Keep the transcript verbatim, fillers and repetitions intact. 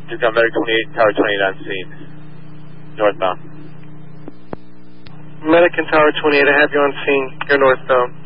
You've got Medic twenty-eight, Tower twenty-eight on scene. Northbound. Medic and Tower twenty-eight, I have you on scene. You're northbound.